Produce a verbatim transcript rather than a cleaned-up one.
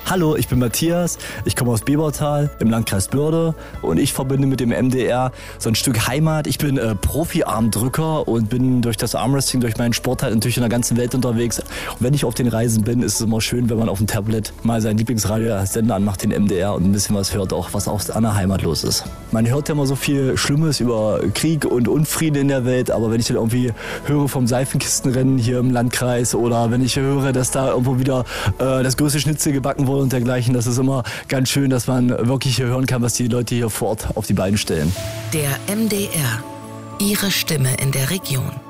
Hallo, ich bin Matthias, ich komme aus Bebertal im Landkreis Börde und ich verbinde mit dem M D R so ein Stück Heimat. Ich bin äh, Profi-Armdrücker und bin durch das Armwrestling, durch meinen Sport halt natürlich in der ganzen Welt unterwegs. Und wenn ich auf den Reisen bin, ist es immer schön, wenn man auf dem Tablet mal seinen Lieblingsradiosender anmacht, den M D R, und ein bisschen was hört, auch was auch an der Heimat los ist. Man hört ja immer so viel Schlimmes über Krieg und Unfrieden in der Welt, aber wenn ich dann irgendwie höre vom Seifenkistenrennen hier im Landkreis oder wenn ich höre, dass da irgendwo wieder äh, das größte Schnitzel gebacken wurde und dergleichen, das ist immer ganz schön, dass man wirklich hier hören kann, was die Leute hier vor Ort auf die Beine stellen. Der M D R. Ihre Stimme in der Region.